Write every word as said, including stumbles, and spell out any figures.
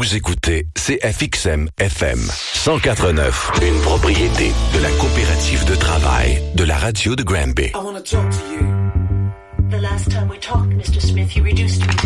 Vous écoutez C F X M F M cent quatre virgule neuf, une propriété de la coopérative de travail de la radio de Granby. I want to talk to you. The last time we talked, Mister Smith, you reduced me